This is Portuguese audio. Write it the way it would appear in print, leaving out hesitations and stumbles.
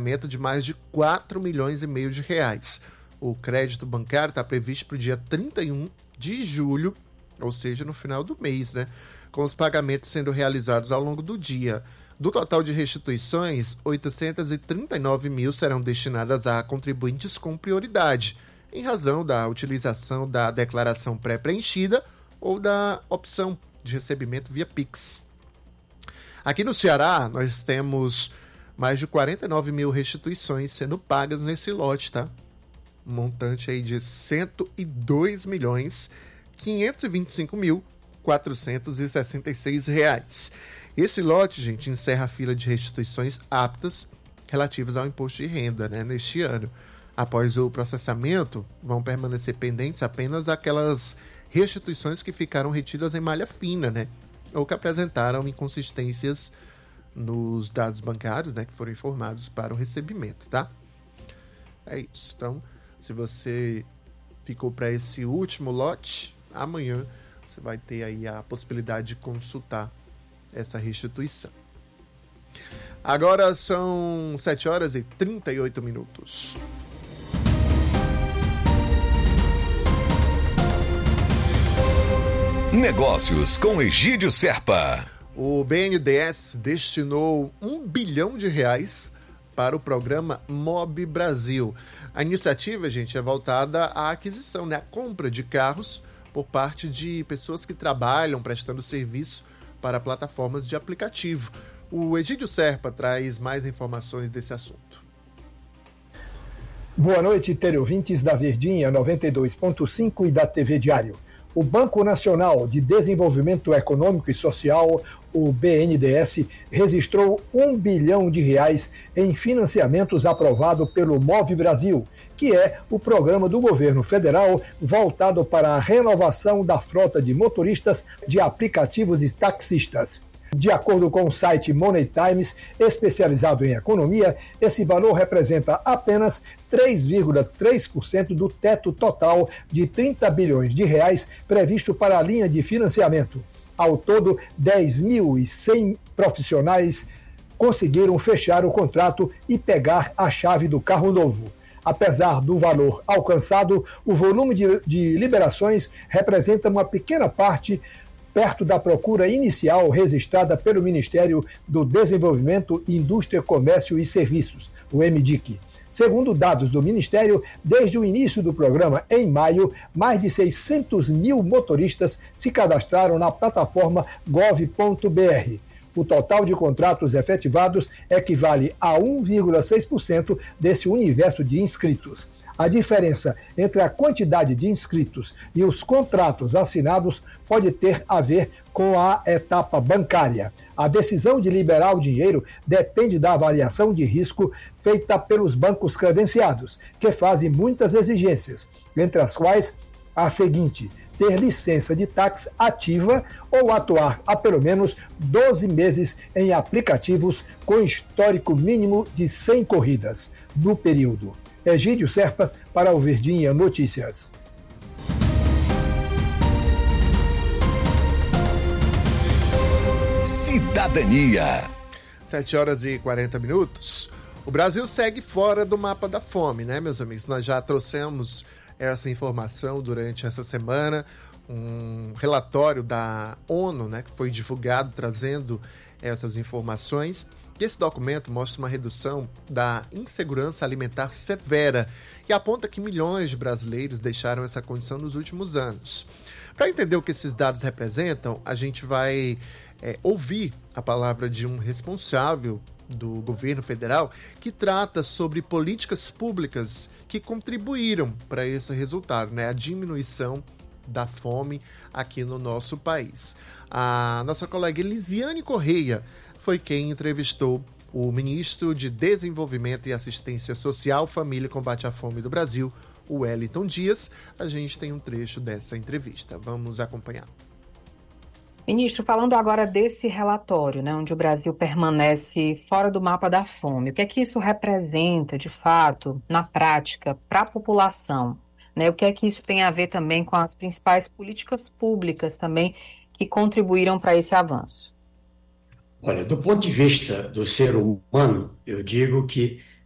pagamento de mais de 4 milhões e meio de reais. O crédito bancário está previsto para o dia 31 de julho, ou seja, no final do mês, né? Com os pagamentos sendo realizados ao longo do dia. Do total de restituições, 839 mil serão destinadas a contribuintes com prioridade, em razão da utilização da declaração pré-preenchida ou da opção de recebimento via Pix. Aqui no Ceará, nós temos mais de 49 mil restituições sendo pagas nesse lote, tá? Um montante aí de 102 milhões 525 mil 466 reais. Esse lote, gente, encerra a fila de restituições aptas relativas ao imposto de renda, né, neste ano. Após o processamento, vão permanecer pendentes apenas aquelas restituições que ficaram retidas em malha fina, né, ou que apresentaram inconsistências nos dados bancários, né, que foram informados para o recebimento, tá? É isso. Então, se você ficou para esse último lote, amanhã você vai ter aí a possibilidade de consultar essa restituição. Agora são 7 horas e 38 minutos. Negócios com Egídio Serpa. O BNDES destinou R$1 bilhão para o programa MOB Brasil. A iniciativa, gente, é voltada à aquisição, né, à compra de carros por parte de pessoas que trabalham prestando serviço para plataformas de aplicativo. O Egídio Serpa traz mais informações desse assunto. Boa noite, teleouvintes da Verdinha 92.5 e da TV Diário. O Banco Nacional de Desenvolvimento Econômico e Social, o BNDES, registrou R$1 bilhão em financiamentos aprovado pelo MOV Brasil, que é o programa do governo federal voltado para a renovação da frota de motoristas de aplicativos e taxistas. De acordo com o site Money Times, especializado em economia, esse valor representa apenas 3,3% do teto total de R$30 bilhões previsto para a linha de financiamento. Ao todo, 10.100 profissionais conseguiram fechar o contrato e pegar a chave do carro novo. Apesar do valor alcançado, o volume de liberações representa uma pequena parte perto da procura inicial registrada pelo Ministério do Desenvolvimento, Indústria, Comércio e Serviços, o MDIC. Segundo dados do Ministério, desde o início do programa, em maio, mais de 600 mil motoristas se cadastraram na plataforma gov.br. O total de contratos efetivados equivale a 1,6% desse universo de inscritos. A diferença entre a quantidade de inscritos e os contratos assinados pode ter a ver com a etapa bancária. A decisão de liberar o dinheiro depende da avaliação de risco feita pelos bancos credenciados, que fazem muitas exigências, entre as quais a seguinte: ter licença de táxi ativa ou atuar há pelo menos 12 meses em aplicativos com histórico mínimo de 100 corridas no período. Egídio Serpa para o Verdinha Notícias. Cidadania. 7 horas e 40 minutos. O Brasil segue fora do mapa da fome, né, meus amigos? Nós já trouxemos essa informação durante essa semana, um relatório da ONU, né, que foi divulgado trazendo essas informações. E esse documento mostra uma redução da insegurança alimentar severa e aponta que milhões de brasileiros deixaram essa condição nos últimos anos. Para entender o que esses dados representam, a gente vai ouvir a palavra de um responsável do governo federal que trata sobre políticas públicas que contribuíram para esse resultado, né? A diminuição da fome aqui no nosso país. A nossa colega Elisiane Correia foi quem entrevistou o ministro de Desenvolvimento e Assistência Social, Família e Combate à Fome do Brasil, o Wellington Dias. A gente tem um trecho dessa entrevista. Vamos acompanhar. Ministro, falando agora desse relatório, né, onde o Brasil permanece fora do mapa da fome, o que é que isso representa, de fato, na prática, para a população? Né? O que é que isso tem a ver também com as principais políticas públicas também que contribuíram para esse avanço? Olha, do ponto de vista do ser humano, eu digo que